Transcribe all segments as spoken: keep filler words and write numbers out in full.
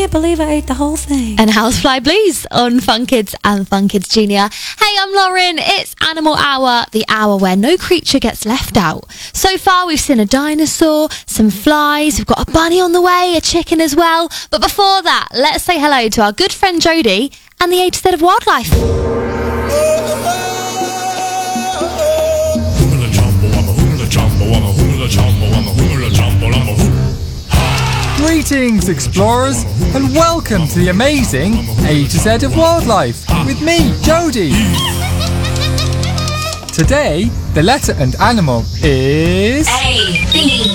you believe I ate the whole thing? And Housefly Blues on Fun Kids and Fun Kids Junior. Hey, I'm Lauren. It's Animal Hour, the hour where no creature gets left out. So far, we've seen a dinosaur, some flies, we've got a bunny on the way, a chicken as well. But before that, let's say hello to our good friend Jodie and the A to Z of wildlife. Greetings, explorers, and welcome to the amazing A to Z of Wildlife with me, Jodie. Today, the letter and animal is A, B.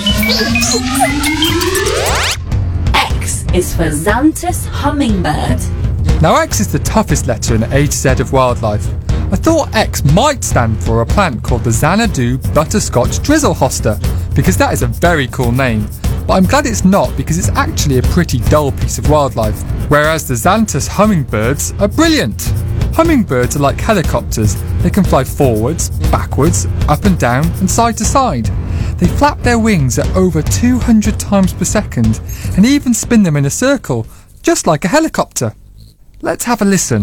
X is for Xanthus hummingbird. Now X is the toughest letter in A to Z of Wildlife. I thought X might stand for a plant called the Xanadu butterscotch drizzlehoster, because that is a very cool name. But I'm glad it's not, because it's actually a pretty dull piece of wildlife. Whereas the Xanthus hummingbirds are brilliant. Hummingbirds are like helicopters. They can fly forwards, backwards, up and down and side to side. They flap their wings at over two hundred times per second and even spin them in a circle, just like a helicopter. Let's have a listen.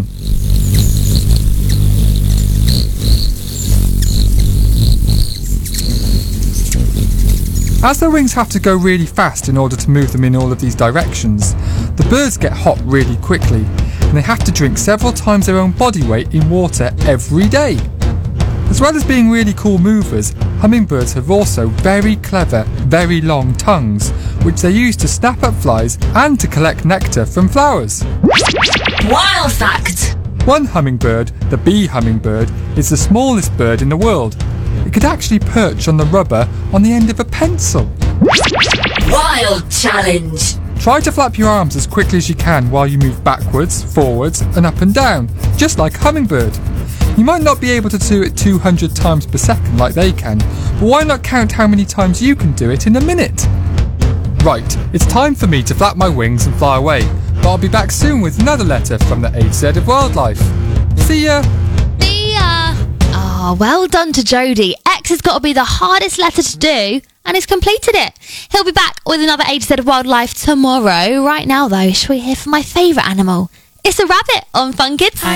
As their wings have to go really fast in order to move them in all of these directions, the birds get hot really quickly and they have to drink several times their own body weight in water every day. As well as being really cool movers, hummingbirds have also very clever, very long tongues, which they use to snap up flies and to collect nectar from flowers. Wild fact! One hummingbird, the bee hummingbird, is the smallest bird in the world. It could actually perch on the rubber on the end of a pencil. Wild challenge! Try to flap your arms as quickly as you can while you move backwards, forwards and up and down, just like a hummingbird. You might not be able to do it two hundred times per second like they can, but why not count how many times you can do it in a minute? Right, it's time for me to flap my wings and fly away, but I'll be back soon with another letter from the A to Z of Wildlife. See ya! See ya! Oh, well done to Jodie. X has got to be the hardest letter to do, and he's completed it. He'll be back with another A to Z of Wildlife tomorrow. Right now, though, shall we hear from my favourite animal? It's a rabbit on Fun Kids.